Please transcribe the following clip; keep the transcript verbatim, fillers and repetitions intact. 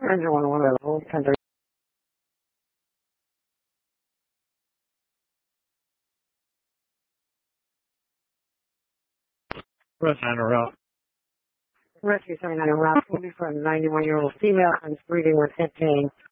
Engine one one available. ten thirty. Rescue route. Rescue seventy-nine route will be for a ninety-one-year-old female and breathing with hip pain.